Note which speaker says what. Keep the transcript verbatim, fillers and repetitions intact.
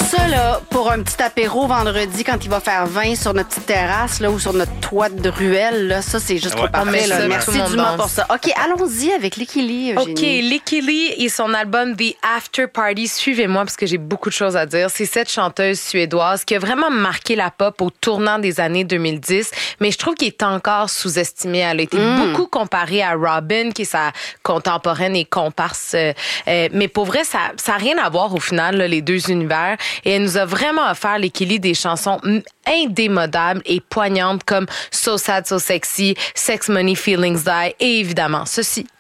Speaker 1: Ça, là, pour un petit apéro vendredi, quand il va faire vingt sur notre petite terrasse là, ou sur notre toit de ruelle, là, ça, c'est juste
Speaker 2: Ouais.
Speaker 1: trop parfait. Là.
Speaker 3: Ça,
Speaker 1: Merci Dumas pour ça. OK, allons-y avec Licky Lee, Eugénie.
Speaker 3: OK, Licky Lee et son album The After Party. Suivez-moi parce que j'ai beaucoup de choses à dire. C'est cette chanteuse suédoise qui a vraiment marqué la pop au tournant des années deux mille dix, mais je trouve qu'elle est encore sous-estimée. Elle a été mm. beaucoup comparée à Robyn, qui est sa contemporaine et comparse. Euh, euh, mais pour vrai, ça n'a rien à voir au final, là, les deux univers. Et elle nous a vraiment offert, Licky Lee, des chansons indémodables et poignantes comme So Sad, So Sexy, Sex, Money, Feelings Die et évidemment ceci.